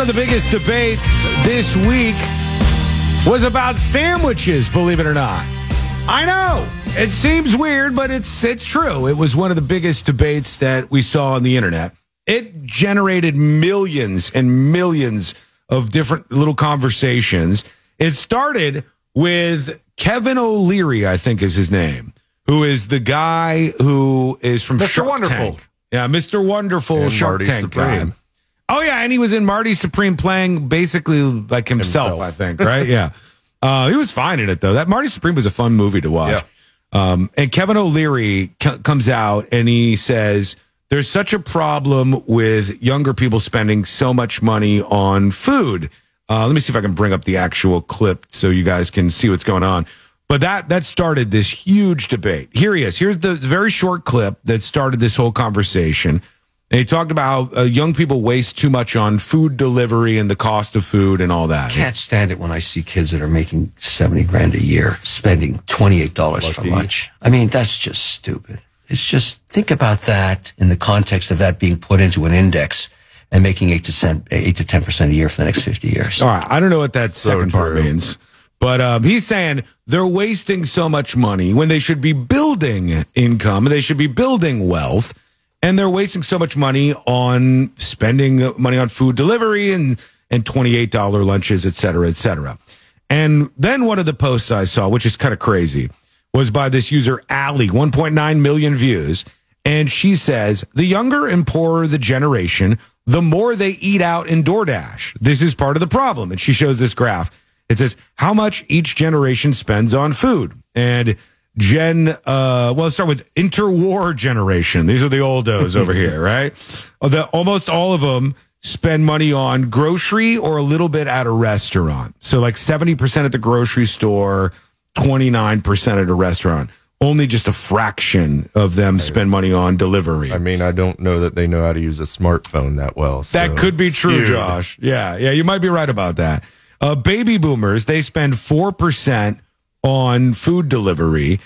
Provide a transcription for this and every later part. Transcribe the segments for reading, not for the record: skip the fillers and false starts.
the biggest debates this week was about sandwiches, believe it or not. I know. It seems weird, but it's true. It was one of the biggest debates that we saw on the internet. It generated millions and millions of different little conversations. It started with Kevin O'Leary, I think is his name, who is the guy who is from Mr. Shark Wonderful. Tank. Yeah, Mr. Wonderful, and Shark Marty Tank Supreme. guy. Oh, yeah, and he was in Marty Supreme playing basically like himself. I think, right? Yeah. He was fine in it, though. That Marty Supreme was a fun movie to watch. Yeah. And Kevin O'Leary comes out and he says, there's such a problem with younger people spending so much money on food. Let me see if I can bring up the actual clip so you guys can see what's going on. But that started this huge debate. Here he is. Here's the very short clip that started this whole conversation. And he talked about how young people waste too much on food delivery and the cost of food and all that. Can't stand it when I see kids that are making 70 grand a year spending $28 for lunch. I mean, that's just stupid. It's just, think about that in the context of that being put into an index and making 8 to 10% a year for the next 50 years. All right. I don't know what that So second part true. means. But he's saying they're wasting so much money when they should be building income. They should be building wealth. And they're wasting so much money on spending money on food delivery and $28 lunches, et cetera, et cetera. And then one of the posts I saw, which is kind of crazy, was by this user, Allie, 1.9 million views. And she says, the younger and poorer the generation, the more they eat out in DoorDash. This is part of the problem. And she shows this graph. It says how much each generation spends on food. And let's start with interwar generation. These are the oldos over here, right? Almost all of them spend money on grocery or a little bit at a restaurant. So like 70% at the grocery store, 29% at a restaurant. Only just a fraction of them spend money on delivery. I mean, I don't know that they know how to use a smartphone that well. So That could be true, skewed. Josh. Yeah, you might be right about that. Baby boomers, they spend 4% on food delivery,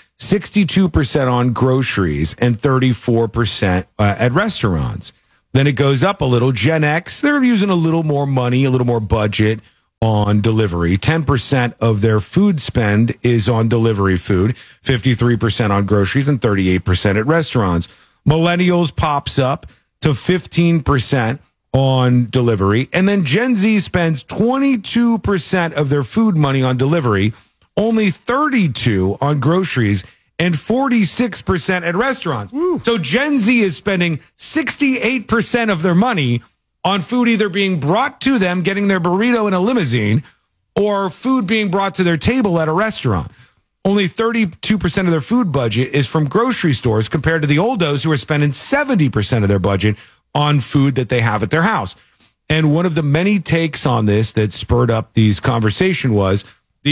62% on groceries, and 34% at restaurants. Then it goes up a little. Gen X, they're using a little more money, a little more budget on delivery. 10% of their food spend is on delivery food, 53% on groceries, and 38% at restaurants. Millennials pops up to 15% on delivery. And then Gen Z spends 22% of their food money on delivery, only 32 on groceries, and 46% at restaurants. Woo. So Gen Z is spending 68% of their money on food either being brought to them, getting their burrito in a limousine, or food being brought to their table at a restaurant. Only 32% of their food budget is from grocery stores compared to the oldos who are spending 70% of their budget on food that they have at their house. And one of the many takes on this that spurred up these conversation was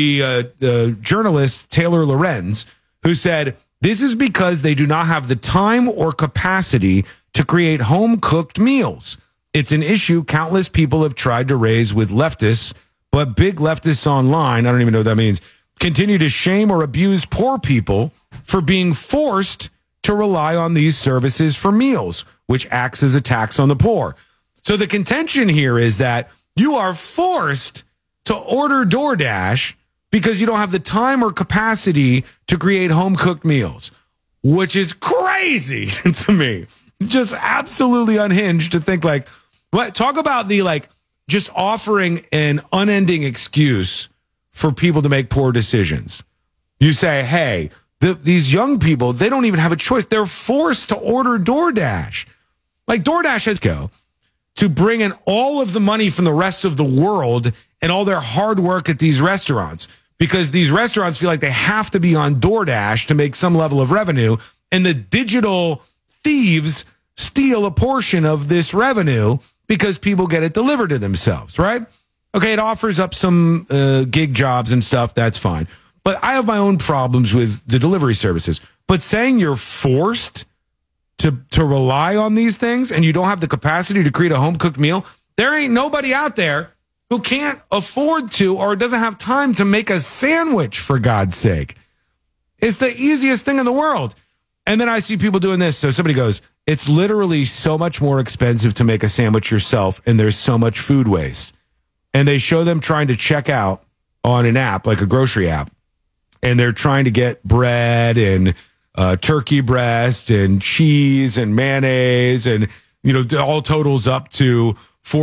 the journalist Taylor Lorenz, who said, this is because they do not have the time or capacity to create home-cooked meals. It's an issue countless people have tried to raise with leftists, but big leftists online, I don't even know what that means, continue to shame or abuse poor people for being forced to rely on these services for meals, which acts as a tax on the poor. So the contention here is that you are forced to order DoorDash because you don't have the time or capacity to create home-cooked meals, which is crazy to me. Just absolutely unhinged to think like, what? Talk about just offering an unending excuse for people to make poor decisions. You say, hey, these young people, they don't even have a choice. They're forced to order DoorDash. Like DoorDash has go to bring in all of the money from the rest of the world and all their hard work at these restaurants, because these restaurants feel like they have to be on DoorDash to make some level of revenue, and the digital thieves steal a portion of this revenue because people get it delivered to themselves, right? Okay, it offers up some gig jobs and stuff. That's fine. But I have my own problems with the delivery services. But saying you're forced to rely on these things and you don't have the capacity to create a home-cooked meal, there ain't nobody out there who can't afford to or doesn't have time to make a sandwich, for God's sake. It's the easiest thing in the world. And then I see people doing this. So somebody goes, it's literally so much more expensive to make a sandwich yourself, and there's so much food waste. and they show them trying to check out on an app, like a grocery app, and they're trying to get bread and turkey breast and cheese and mayonnaise, and all totals up to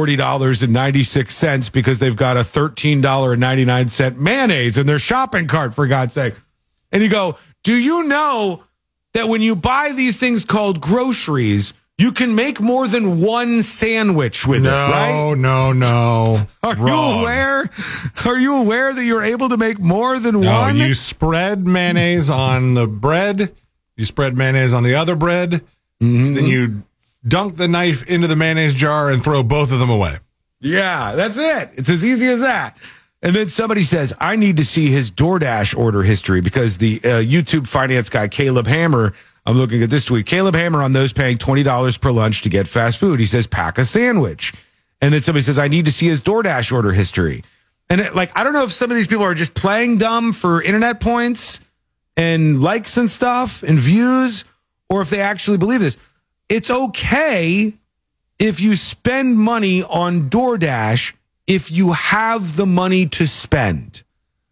$40.96 because they've got a $13.99 mayonnaise in their shopping cart, for God's sake. And you go, do you know that when you buy these things called groceries, you can make more than one sandwich with it, right? No. Are you aware? Are you aware that you're able to make more than one? You spread mayonnaise on the bread. You spread mayonnaise on the other bread. Mm-hmm. Then you dunk the knife into the mayonnaise jar and throw both of them away. Yeah, that's it. It's as easy as that. And then somebody says, I need to see his DoorDash order history because the YouTube finance guy, Caleb Hammer, I'm looking at this tweet. Caleb Hammer on those paying $20 per lunch to get fast food. He says, pack a sandwich. And then somebody says, I need to see his DoorDash order history. And I don't know if some of these people are just playing dumb for internet points and likes and stuff and views, or if they actually believe this. It's okay if you spend money on DoorDash if you have the money to spend.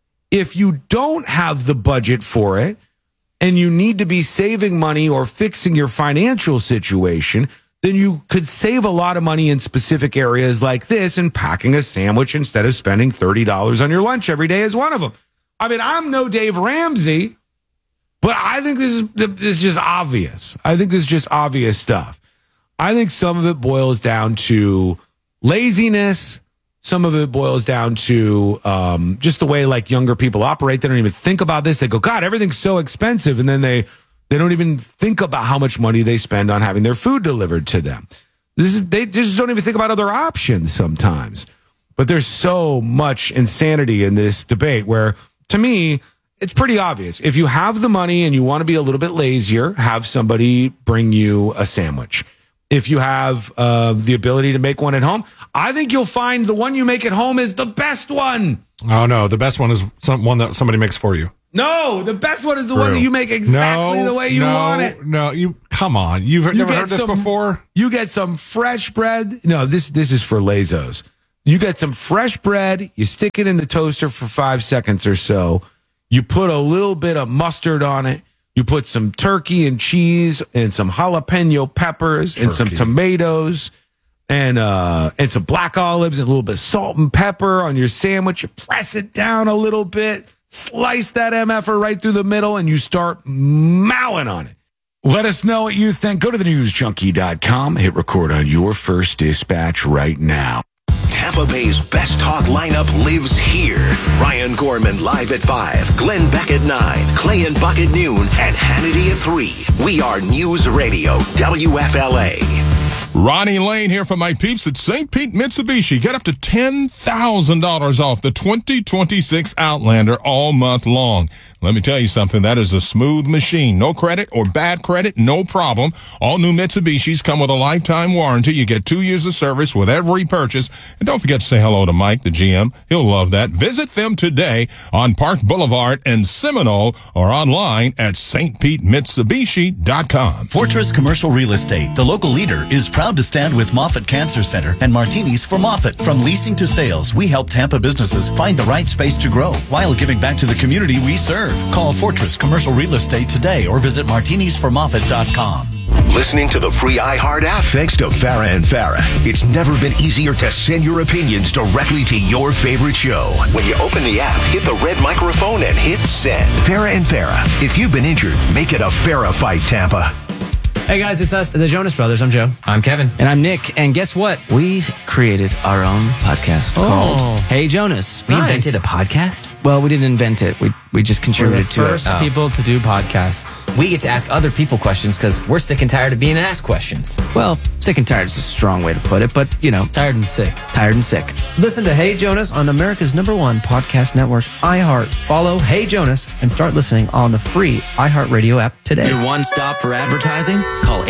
If you don't have the budget for it and you need to be saving money or fixing your financial situation, then you could save a lot of money in specific areas like this and packing a sandwich instead of spending $30 on your lunch every day is one of them. I mean, I'm no Dave Ramsey, but I think this is just obvious. I think this is just obvious stuff. I think some of it boils down to laziness. Some of it boils down to just the way younger people operate. They don't even think about this. They go, God, everything's so expensive. And then they don't even think about how much money they spend on having their food delivered to them. They just don't even think about other options sometimes. But there's so much insanity in this debate where, to me, it's pretty obvious. If you have the money and you want to be a little bit lazier, have somebody bring you a sandwich. If you have the ability to make one at home, I think you'll find the one you make at home is the best one. Oh, no. The best one is one that somebody makes for you. No, the best one is the one that you make exactly the way you want it. No, come on. You've never heard this before? You get some fresh bread. No, this is for lazos. You get some fresh bread. You stick it in the toaster for 5 seconds or so. You put a little bit of mustard on it. You put some turkey and cheese and some jalapeno peppers and some tomatoes and some black olives and a little bit of salt and pepper on your sandwich. You press it down a little bit, slice that MFer right through the middle, and you start mowing on it. Let us know what you think. Go to thenewsjunkie.com. Hit record on your first dispatch right now. Tampa Bay's best talk lineup lives here. Ryan Gorman live at 5, Glenn Beck at 9, Clay and Buck at noon, and Hannity at 3. We are News Radio, WFLA. Ronnie Lane here for my peeps at St. Pete Mitsubishi. Get up to $10,000 off the 2026 Outlander all month long. Let me tell you something. That is a smooth machine. No credit or bad credit, no problem. All new Mitsubishis come with a lifetime warranty. You get 2 years of service with every purchase. And don't forget to say hello to Mike, the GM. He'll love that. Visit them today on Park Boulevard in Seminole or online at stpetemitsubishi.com. Fortress Commercial Real Estate, the local leader, is proud to stand with Moffitt Cancer Center and Martinis for Moffitt. From leasing to sales, we help Tampa businesses find the right space to grow while giving back to the community we serve. Call Fortress Commercial Real Estate today or visit martinisformoffitt.com. Listening to the free iHeart app? Thanks to Farah and Farah, it's never been easier to send your opinions directly to your favorite show. When you open the app, hit the red microphone and hit send. Farah and Farah, if you've been injured, make it a Farah fight, Tampa. Hey guys, it's us, the Jonas Brothers. I'm Joe. I'm Kevin. And I'm Nick. And guess what? We created our own podcast called Hey Jonas. We invented a podcast? Well, we didn't invent it. We just contributed to it. We're the first people to do podcasts. We get to ask other people questions because we're sick and tired of being asked questions. Well, sick and tired is a strong way to put it, but, tired and sick. Tired and sick. Listen to Hey Jonas on America's #1 podcast network, iHeart. Follow Hey Jonas and start listening on the free iHeartRadio app today. Your one stop for advertising? Call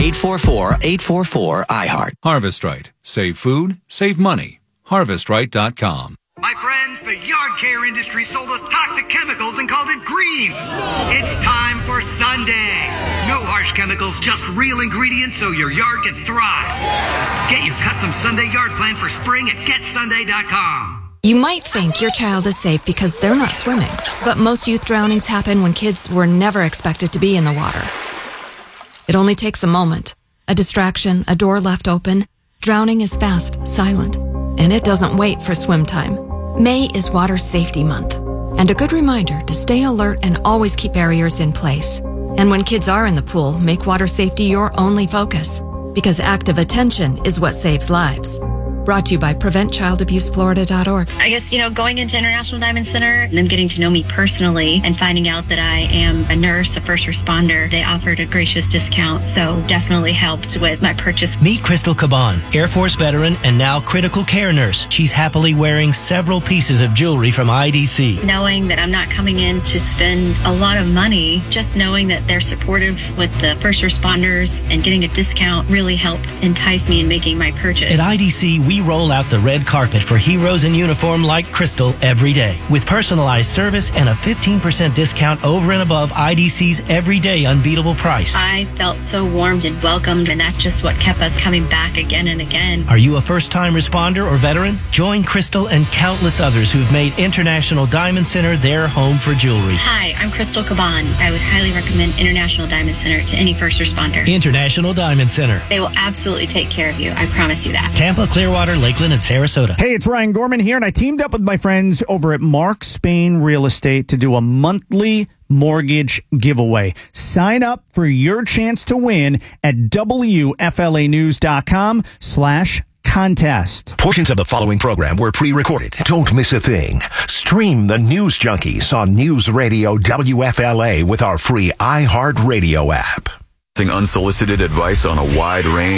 844-844-iHeart. Harvest Right. Save food, save money. HarvestRight.com. My friends, the yard care industry sold us toxic chemicals and called it green. It's time for Sunday. No harsh chemicals, just real ingredients so your yard can thrive. Get your custom Sunday yard plan for spring at GetSunday.com. You might think your child is safe because they're not swimming, but most youth drownings happen when kids were never expected to be in the water. It only takes a moment, a distraction, a door left open. Drowning is fast, silent, and it doesn't wait for swim time. May is Water Safety Month, and a good reminder to stay alert and always keep barriers in place. And when kids are in the pool, make water safety your only focus, because active attention is what saves lives. Brought to you by PreventChildAbuseFlorida.org. I guess, going into International Diamond Center and them getting to know me personally and finding out that I am a nurse, a first responder, they offered a gracious discount, so definitely helped with my purchase. Meet Crystal Caban, Air Force veteran and now critical care nurse. She's happily wearing several pieces of jewelry from IDC. Knowing that I'm not coming in to spend a lot of money, just knowing that they're supportive with the first responders and getting a discount really helped entice me in making my purchase. At IDC, we roll out the red carpet for heroes in uniform like Crystal every day, with personalized service and a 15% discount over and above IDC's everyday unbeatable price. I felt so warmed and welcomed, and that's just what kept us coming back again and again. Are you a first-time responder or veteran? Join Crystal and countless others who've made International Diamond Center their home for jewelry. Hi, I'm Crystal Caban. I would highly recommend International Diamond Center to any first responder. International Diamond Center. They will absolutely take care of you. I promise you that. Tampa, Clearwater, Lakeland, and Sarasota. Hey, it's Ryan Gorman here, and I teamed up with my friends over at Mark Spain Real Estate to do a monthly mortgage giveaway. Sign up for your chance to win at WFLAnews.com/contest. Portions of the following program were pre-recorded. Don't miss a thing. Stream the News Junkies on News Radio WFLA with our free iHeartRadio app. Unsolicited advice on a wide range